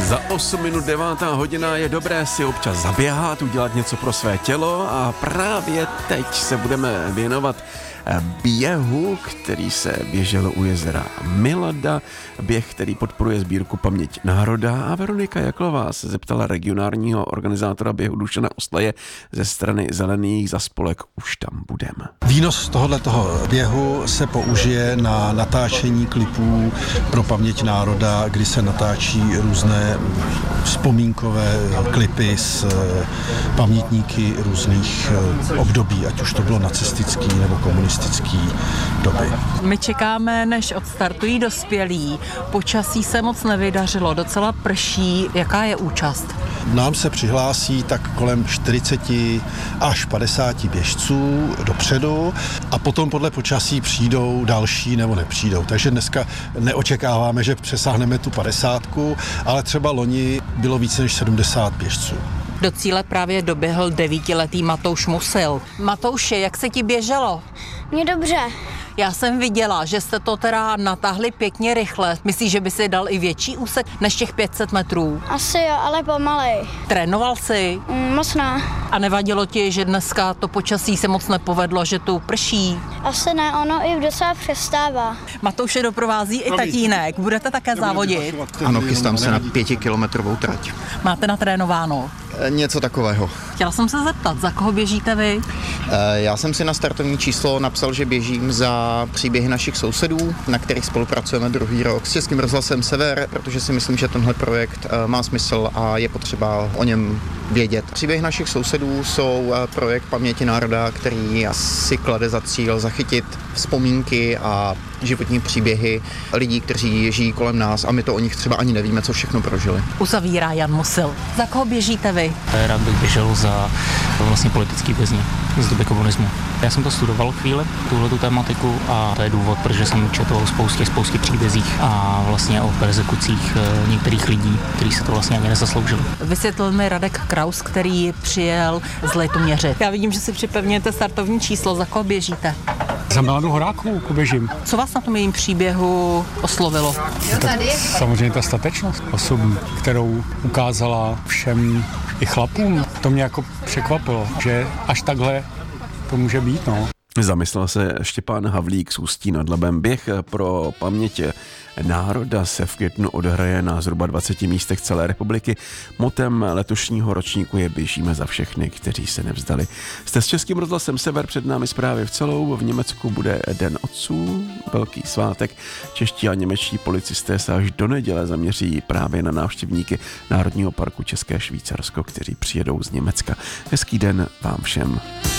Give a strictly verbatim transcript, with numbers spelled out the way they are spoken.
Za osm minut devátá hodina, je dobré si občas zaběhat, udělat něco pro své tělo a právě teď se budeme věnovat běhu, který se běžel u jezera Milada, běh, který podporuje sbírku Paměť národa, a Veronika Jaklová se zeptala regionálního organizátora běhu Dušana Oslaje ze strany Zelených za spolek Už tam budem. Výnos tohoto běhu se použije na natáčení klipů pro Paměť národa, kdy se natáčí různé vzpomínkové klipy s pamětníky různých období, ať už to bylo nacistický nebo komunistický doby. My čekáme, než odstartují dospělí. Počasí se moc nevydařilo, docela prší. Jaká je účast? Nám se přihlásí tak kolem čtyřicet až padesát běžců dopředu a potom podle počasí přijdou další nebo nepřijdou. Takže dneska neočekáváme, že přesáhneme tu padesátku, ale třeba loni bylo více než sedmdesát běžců. Do cíle právě doběhl devítiletý Matouš Musil. Matouši, jak se ti běželo? Mně dobře. Já jsem viděla, že jste to teda natáhli pěkně rychle. Myslíš, že by si dal i větší úsek než těch pět set metrů? Asi jo, ale pomalej. Trénoval jsi? Mm, moc ne. A nevadilo ti, že dneska to počasí se moc nepovedlo, že tu prší? Asi ne, ono i docela přestává. Matouše doprovází i tatínek. Budete také závodit? Ano, chystám se na pětikilometrovou trať. Máte natrénováno? Něco takového. Chtěla jsem se zeptat, za koho běžíte vy? Já jsem si na startovní číslo napsal, že běžím za příběhy našich sousedů, na kterých spolupracujeme druhý rok s Českým rozhlasem Sever, protože si myslím, že tenhle projekt má smysl a je potřeba o něm vědět. Příběhy našich sousedů jsou projekt Paměti národa, který si klade za cíl zachytit vzpomínky a životní příběhy lidí, kteří žijí kolem nás a my to o nich třeba ani nevíme, co všechno prožili. Uzavírá Jan Musil. Za koho běžíte vy? Rád bych běžel za vlastně politický vězni z doby komunismu. Já jsem to studoval chvíli, tuhletu tématiku, a to je důvod, protože jsem četl o spoustě, spoustě příbězích a vlastně o perzekucích některých lidí, kteří se to vlastně ani nezasloužili. Vysvětlil mi Radek Kraus, který přijel z Litoměře. Já vidím, že si připevňujete startovní číslo. Za koho běžíte? Za Miladu Horákovou běžím. Co vás na tom jejím příběhu oslovilo? Ta, samozřejmě ta statečnost osobní, kterou ukázala všem i chlapům. To mě jako překvapilo, že až takhle to může být, no. Zamyslel se Štěpán Havlík z Ústí nad Labem. Běh pro Paměť národa se v květnu odhraje na zhruba dvaceti místech celé republiky. Motem letošního ročníku je Běžíme za všechny, kteří se nevzdali. Jste s Českým rozhlasem Sever, před námi zprávy v celou. V Německu bude Den otců, velký svátek. Čeští a němečtí policisté se až do neděle zaměří právě na návštěvníky Národního parku České Švýcarsko, kteří přijedou z Německa. Hezký den vám všem.